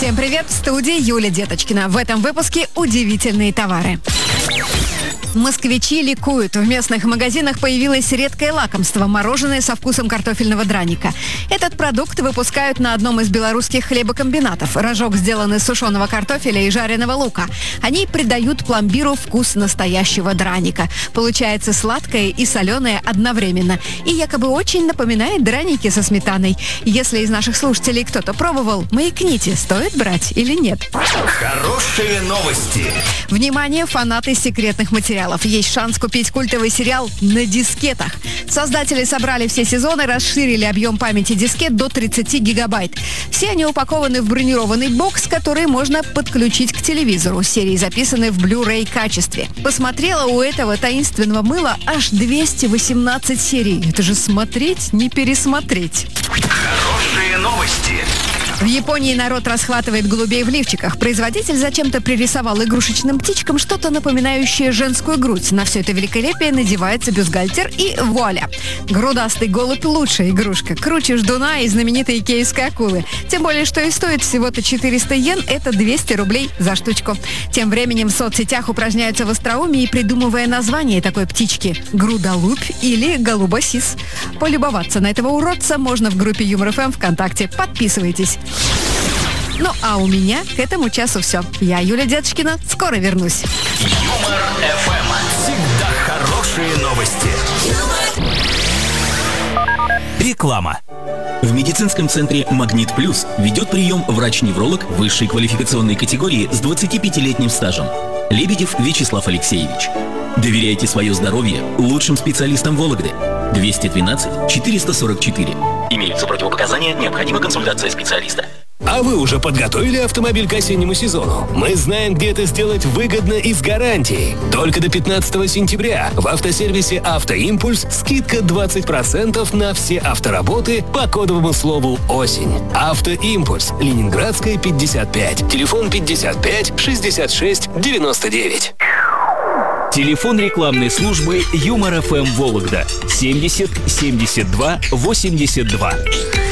Всем привет, в студии Юлия Деточкина. В этом выпуске удивительные товары. Москвичи ликуют. В местных магазинах появилось редкое лакомство – мороженое со вкусом картофельного драника. Этот продукт выпускают на одном из белорусских хлебокомбинатов. Рожок сделан из сушеного картофеля и жареного лука. Они придают пломбиру вкус настоящего драника. Получается сладкое и соленое одновременно. И якобы очень напоминает драники со сметаной. Если из наших слушателей кто-то пробовал, маякните, стоит брать или нет. Хорошие новости. Внимание, фанаты секретных материалов. Есть шанс купить культовый сериал на дискетах. Создатели собрали все сезоны, расширили объем памяти дискет до 30 гигабайт. Все они упакованы в бронированный бокс, который можно подключить к телевизору. Серии записаны в Blu-ray качестве. Посмотрела, у этого таинственного мыла аж 218 серий. Это же смотреть, не пересмотреть. Хорошие новости. В Японии народ расхватывает голубей в лифчиках. Производитель зачем-то пририсовал игрушечным птичкам что-то напоминающее женскую грудь. На все это великолепие надевается бюстгальтер и вуаля! Грудастый голубь – лучшая игрушка. Круче ждуна и знаменитой икеевской акулы. Тем более, что и стоит всего-то 400 йен – это 200 рублей за штучку. Тем временем в соцсетях упражняются в остроумии, придумывая название такой птички – грудолубь или голубосис. Полюбоваться на этого уродца можно в группе Юмор ФМ ВКонтакте. Подписывайтесь. Ну а у меня к этому часу все. Я Юлия Деточкина. Скоро вернусь. Юмор ФМ. Всегда хорошие новости. Реклама. В медицинском центре «Магнит Плюс» ведет прием врач-невролог высшей квалификационной категории с 25-летним стажем. Лебедев Вячеслав Алексеевич. Доверяйте свое здоровье лучшим специалистам Вологды. 212-444. Имеются противопоказания, необходима консультация специалиста. А вы уже подготовили автомобиль к осеннему сезону? Мы знаем, где это сделать выгодно и с гарантией. Только до 15 сентября в автосервисе «Автоимпульс» скидка 20% на все автоработы по кодовому слову «Осень». «Автоимпульс», Ленинградская, 55. Телефон 55 66 99. Телефон рекламной службы Юмор ФМ Вологда 70 72 82.